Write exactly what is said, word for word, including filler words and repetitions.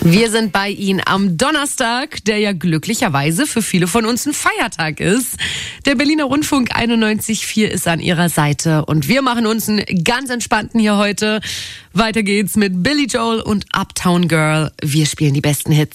Wir sind bei Ihnen am Donnerstag, der ja glücklicherweise für viele von uns ein Feiertag ist. Der Berliner Rundfunk einundneunzig Komma vier ist an Ihrer Seite und wir machen uns einen ganz entspannten hier heute. Weiter geht's mit Billy Joel und Uptown Girl. Wir spielen die besten Hits.